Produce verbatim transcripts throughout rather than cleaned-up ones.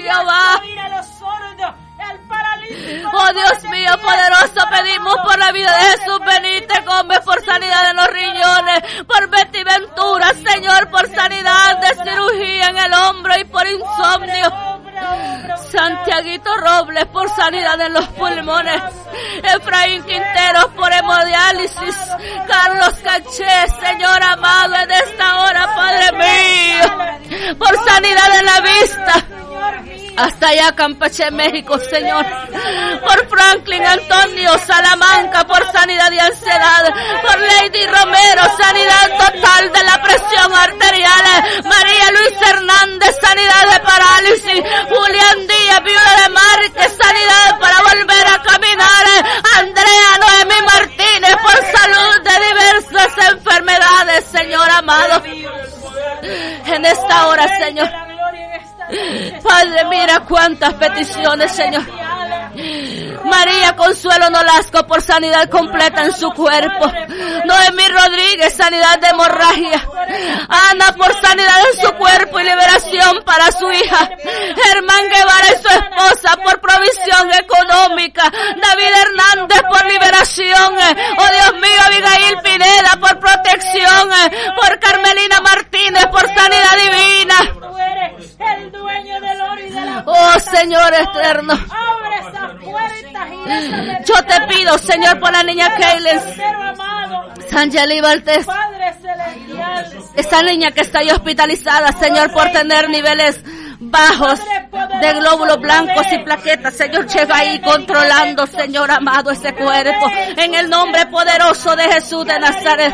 Jehová. Oh Dios mío poderoso, pedimos por la vida de Jesús Benítez Gómez, por sanidad de los riñones, por Betty Ventura, Señor, por sanidad de cirugía en el hombro y por insomnio. Santiaguito Robles, por sanidad en los pulmones. Efraín Quinteros, por hemodiálisis. Carlos Caché, Señor amado, en esta hora, Padre mío, por sanidad en la vista. Hasta allá, Campeche, México, Señor. Por Franklin Antonio Salamanca, por sanidad y ansiedad. Por Lady Romero, sanidad total de la presión arterial. María Luisa Hernández, sanidad de parálisis. Julián Díaz, viuda de Márquez, sanidad para volver a caminar. Andrea Noemí Martínez, por salud de diversas enfermedades, Señor amado. En esta hora, Señor. Padre, mira cuántas peticiones, Señor. María Consuelo Nolasco, por sanidad completa en su cuerpo. Noemí Rodríguez, sanidad de hemorragia. Ana, por sanidad en su cuerpo y liberación para su hija. Germán Guevara y su esposa, por provisión económica. David Hernández, por liberación. Oh Dios mío, Abigail Pineda, por protección. Por Carmelina Martínez, por sanidad divina. El dueño del oro y de la oh Señor eterno, abre esa puerta y esa yo te pido, Señor, por la niña Kaylen Sanjeli Valtés, Padre celestial, esa niña que está ahí hospitalizada, Señor, por tener niveles bajos de glóbulos blancos y plaquetas. Señor, llega ahí controlando, Señor amado, ese cuerpo, en el nombre poderoso de Jesús de Nazaret.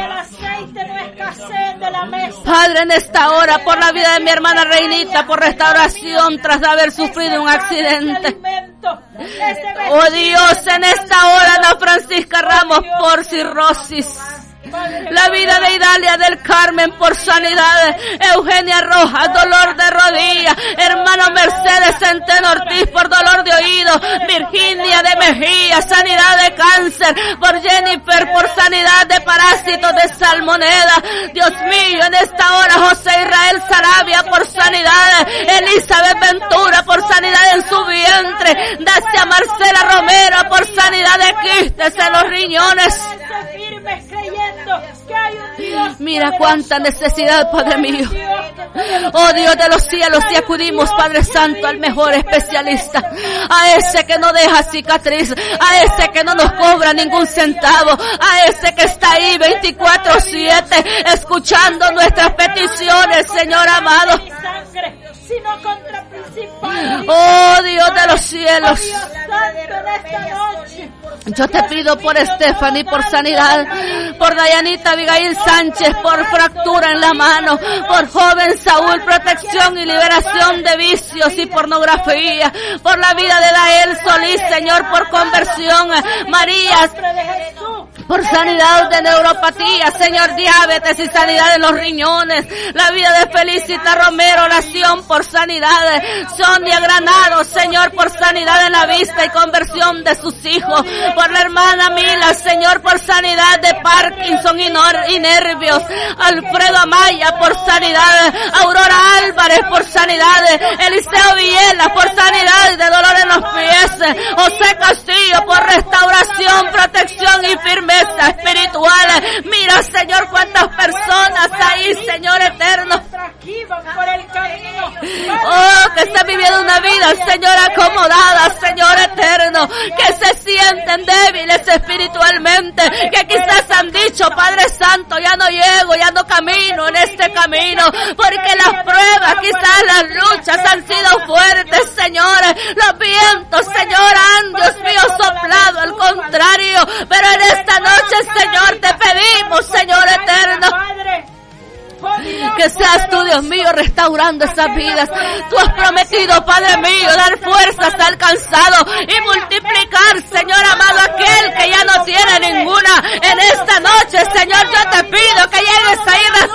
Padre, en esta hora, por la vida de mi hermana Reinita, por restauración tras haber sufrido un accidente. Oh Dios, en esta hora, Ana Francisca Ramos, por cirrosis. La vida de Idalia del Carmen, por sanidad. Eugenia Rojas, dolor de rodilla. Hermano Mercedes Centeno Ortiz, por dolor de oído. Virginia de Mejía, sanidad de cáncer. Por Jennifer, por sanidad de parásitos de salmonela. Dios mío, en esta hora, José Israel Sarabia, por sanidad. Elizabeth Ventura, por sanidad en su vientre. Dacia Marcela Romero, por sanidad de quistes en los riñones. Mira cuánta necesidad, Padre mío. Oh Dios de los cielos, y acudimos, Padre Santo, al mejor especialista, a ese que no deja cicatriz, a ese que no nos cobra ningún centavo, a ese que está ahí veinticuatro siete escuchando nuestras peticiones, Señor amado. Oh Dios de los cielos, yo te pido por Stephanie, por sanidad, por Dayanita Abigail Sánchez, por fractura en la mano, por joven Saúl, protección y liberación de vicios y pornografía, por la vida de Dael Solís, Señor, por conversión. María, por sanidad de neuropatía, Señor, diabetes y sanidad de los riñones. La vida de Felicita Romero, oración por sanidad. Sonia Granado, Señor, por sanidad en la vista y conversión de sus hijos. Por la hermana Mila, Señor, por sanidad de Parkinson y, nor- y nervios. Alfredo Amaya, por sanidad. Aurora Álvarez, por sanidad. Eliseo Villela, por sanidad de dolor en los pies. José Castillo, por restauración, protección y firmeza espiritual. Mira, Señor, cuántas personas ahí, Señor eterno. Oh, que están viviendo una vida, Señor, acomodada, Señor eterno, que se sienten débiles espiritualmente, que quizás han dicho, Padre Santo, ya no llego, ya no camino en este camino, porque las pruebas, quizás las luchas han sido fuertes, Señor. Los vientos, Señor, han, Dios mío, soplado al contrario, pero en esta noche, Señor, te pedimos, Señor eterno, que seas tú, Dios mío, restaurando esas vidas. Tú has prometido, Padre mío, dar fuerzas al cansado y multiplicar, Señor amado, aquel que ya no tiene ninguna. En esta noche, Señor, yo te pido que llegues ahí